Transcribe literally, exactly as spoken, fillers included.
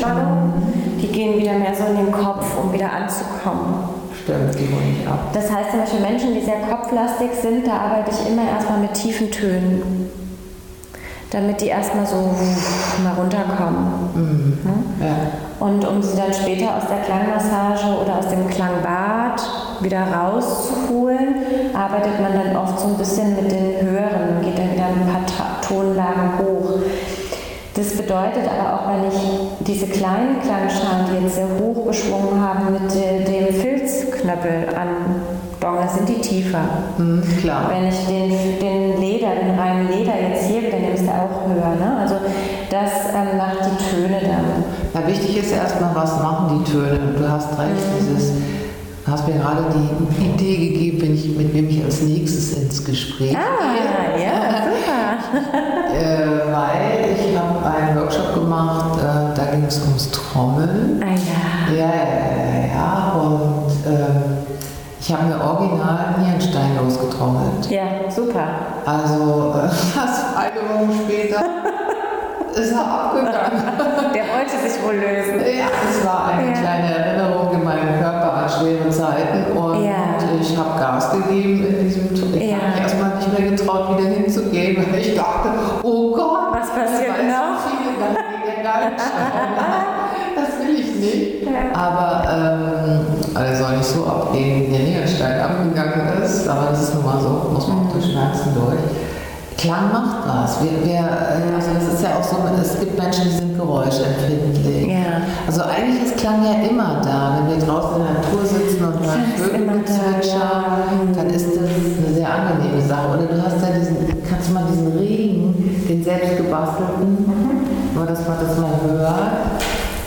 Anspannung. Die gehen wieder mehr so in den Kopf, um wieder anzukommen. Stimmt, die hole ich ab. Das heißt zum Beispiel Menschen, die sehr kopflastig sind, da arbeite ich immer erstmal mit tiefen Tönen, damit die erstmal so mal runterkommen. Mhm. Ja? Ja. Und um sie dann später aus der Klangmassage oder aus dem Klangbad wieder rauszuholen, arbeitet man dann oft so ein bisschen mit den höheren, geht dann wieder ein paar Ta- Tonlagen hoch. Das bedeutet aber auch, wenn ich diese kleinen Klangschalen, die jetzt sehr hoch geschwungen haben, mit äh, dem Filzknöppel andonge, sind die tiefer. Mhm, klar. Wenn ich den, den Leder, den reinen Leder jetzt hier wieder nehme, ist der auch höher. Ne? Also das ähm, macht die Töne dann. Ja, wichtig ist erstmal, was machen die Töne? Und du hast recht, mhm. dieses, du hast mir gerade die Idee gegeben, wenn ich, mit wem ich als nächstes ins Gespräch ah, gehe. Ja, super. äh, weil ich habe einen Workshop gemacht, äh, da ging es ums Trommeln. Ah ja. Ja, ja, ja, ja. Und ähm, ich habe mir original Nierenstein losgetrommelt. Ja, super. Also äh, fast eine Woche später ist er abgegangen. Der wollte sich wohl lösen. Ja, es war eine ja. kleine Erinnerung in meinem Körper an schwere Zeiten und ja. ich habe Gas gegeben in diesem Tod. Ich ja. habe mich erstmal nicht mehr getraut, wieder hinzugehen, weil ich dachte, oh Gott, was passiert noch? So viele, dann geht der gar nicht Das will ich nicht. Ja. Aber ähm, also soll nicht so abgehen, wie der Nierenstein abgegangen ist, aber das ist nun mal so, muss man auch durch Schmerzen durch. Klang macht was. Wir, wir, also das ist ja auch so, es gibt Menschen, die sind geräuschempfindlich. Ja. Also eigentlich ist Klang ja immer da. Wenn wir draußen in der Natur sitzen und hören Vögel zwitschern, dann ist das eine sehr angenehme Sache. Oder du hast ja diesen, kannst du mal diesen Regen, den selbst gebastelten, nur dass man das mal hört.